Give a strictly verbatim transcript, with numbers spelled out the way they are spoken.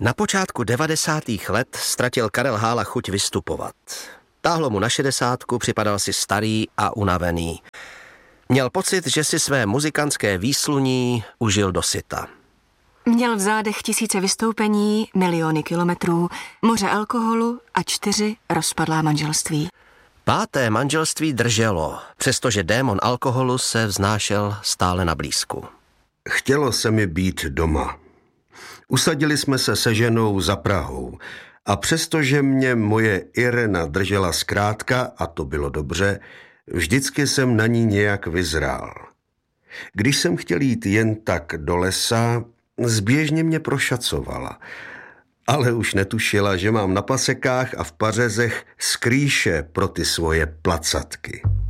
Na počátku devadesátých let ztratil Karel Hála chuť vystupovat. Táhlo mu na šedesátku, připadal si starý a unavený. Měl pocit, že si své muzikantské výsluní užil dosyta. Měl v zádech tisíce vystoupení, miliony kilometrů, moře alkoholu a čtyři rozpadlá manželství. Páté manželství drželo, přestože démon alkoholu se vznášel stále na blízku. Chtělo se mi být doma. Usadili jsme se se ženou za Prahou a přestože mě moje Irena držela zkrátka, a to bylo dobře, vždycky jsem na ní nějak vyzrál. Když jsem chtěl jít jen tak do lesa, zběžně mě prošacovala, ale už netušila, že mám na pasekách a v pařezech skrýše pro ty svoje placatky.